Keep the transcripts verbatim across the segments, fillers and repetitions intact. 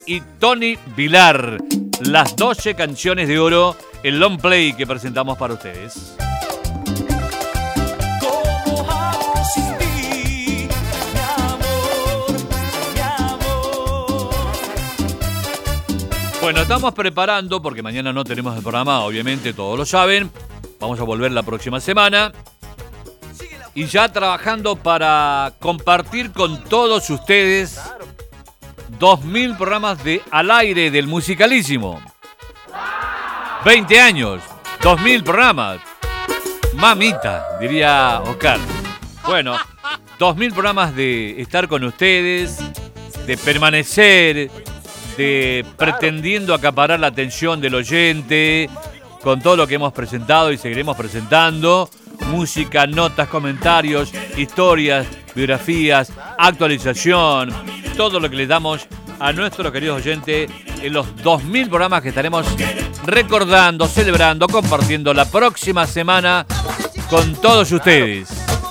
y Tony Vilar. Las doce canciones de oro, el long play que presentamos para ustedes. Bueno, estamos preparando, porque mañana no tenemos el programa, obviamente todos lo saben. Vamos a volver la próxima semana. Y ya trabajando para compartir con todos ustedes dos mil programas de Al Aire del Musicalísimo. veinte años, dos mil programas. Mamita, diría Oscar. Bueno, dos mil programas de estar con ustedes, de permanecer, de pretendiendo acaparar la atención del oyente con todo lo que hemos presentado y seguiremos presentando. Música, notas, comentarios, historias, biografías, actualización, todo lo que le damos a nuestros queridos oyentes en los dos mil programas que estaremos recordando, celebrando, compartiendo la próxima semana con todos ustedes.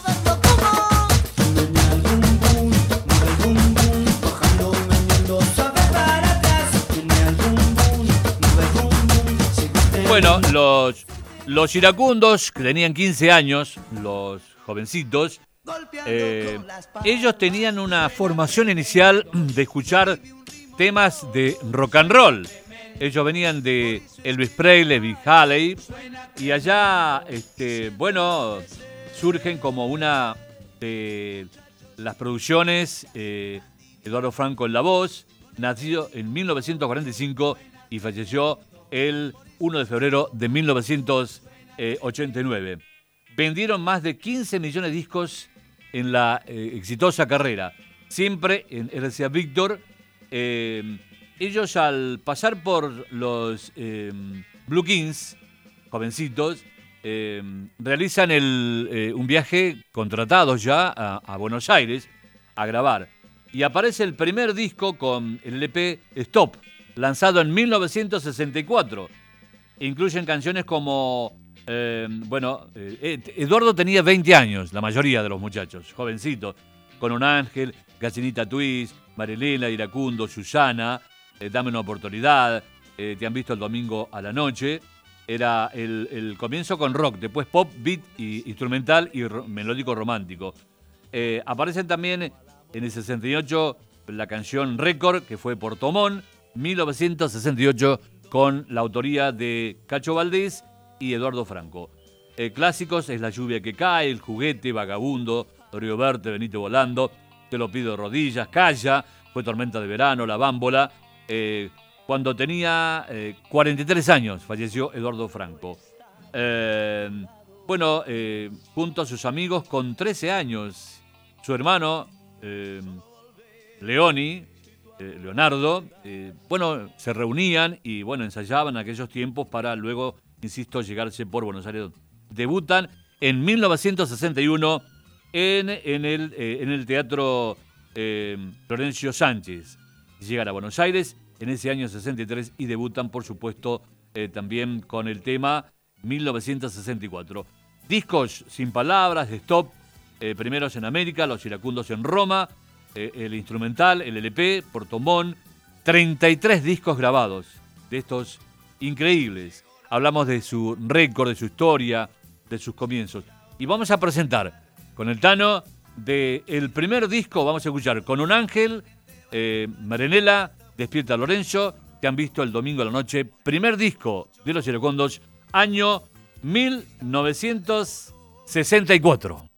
Bueno, los, los iracundos, que tenían quince años, los jovencitos, eh, ellos tenían una formación inicial de escuchar temas de rock and roll. Ellos venían de Elvis Presley, Bill Haley, y allá, este, bueno, surgen como una de las producciones, eh, Eduardo Franco en la voz, nacido en mil novecientos cuarenta y cinco y falleció el uno de febrero de mil novecientos ochenta y nueve. Vendieron más de quince millones de discos en la eh, exitosa carrera, siempre en R C A Víctor. Eh, ellos al pasar por los eh, Blue Kings, jovencitos, eh, realizan el, eh, un viaje contratados ya a, a Buenos Aires a grabar. Y aparece el primer disco con el L P Stop, lanzado en mil novecientos sesenta y cuatro. Incluyen canciones como, eh, bueno, eh, Eduardo tenía veinte años, la mayoría de los muchachos, jovencitos, con Un Ángel, Gallinita Twist, Marilena, Iracundo, Susana, eh, Dame una oportunidad, eh, Te han visto el domingo a la noche. Era el, el comienzo con rock, después pop, beat, y instrumental y ro- melódico romántico. Eh, aparecen también en el sesenta y ocho la canción Récord, que fue Portomón, mil novecientos sesenta y ocho, con la autoría de Cacho Valdés y Eduardo Franco. Eh, clásicos es La lluvia que cae, El juguete, Vagabundo, Río Verde, Benito volando, Te lo pido de rodillas, Calla, fue Tormenta de verano, La bámbola. Eh, cuando tenía eh, cuarenta y tres años falleció Eduardo Franco. Eh, bueno, eh, junto a sus amigos con trece años, su hermano eh, Leoni, Eh, Leonardo, eh, bueno, se reunían y bueno, ensayaban aquellos tiempos para luego, insisto, llegarse por Buenos Aires. Debutan en mil novecientos sesenta y uno en, en, el, eh, en el Teatro eh, Florencio Sánchez. Llegan a Buenos Aires en ese año sesenta y tres y debutan, por supuesto, eh, también con el tema mil novecientos sesenta y cuatro. Discos sin palabras, de Stop, eh, primeros en América, Los Iracundos en Roma, Eh, el instrumental, el L P, Portomón, treinta y tres discos grabados de estos increíbles. Hablamos de su récord, de su historia, de sus comienzos. Y vamos a presentar con el Tano del primer disco, vamos a escuchar Con un ángel, eh, Marinela, Despierta Lorenzo, Te han visto el domingo a la noche, primer disco de Los Iracundos, año mil novecientos sesenta y cuatro.